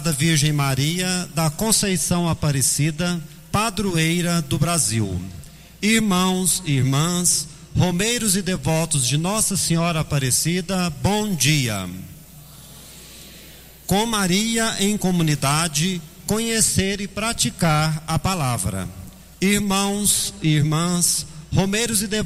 da Virgem Maria da Conceição Aparecida, padroeira do Brasil. Irmãos e irmãs, romeiros e devotos de Nossa Senhora Aparecida, bom dia. Com Maria em comunidade, conhecer e praticar a palavra. Irmãos e irmãs, romeiros e devotos